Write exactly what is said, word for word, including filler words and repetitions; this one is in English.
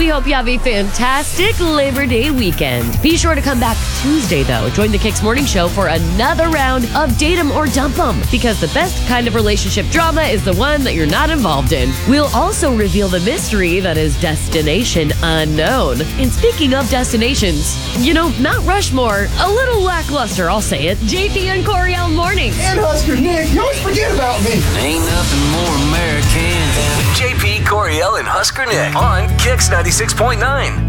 We hope you have a fantastic Labor Day weekend. Be sure to come back Tuesday, though. Join the Kicks Morning Show for another round of Date 'em or Dump 'em, because the best kind of relationship drama is the one that you're not involved in. We'll also reveal the mystery that is Destination Unknown. And speaking of destinations, you know, Mount Rushmore, a little lackluster, I'll say it. J P and Coriel morning. And Husker Nick, you always forget about me. Ain't nothing more American than J P, Coriel, and Husker Nick on Kicks ninety-six point nine.